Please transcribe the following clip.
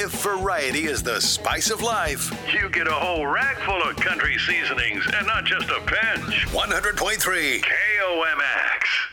If variety is the spice of life, You get a whole rack full of country seasonings and not just a pinch. 100.3 KOMX.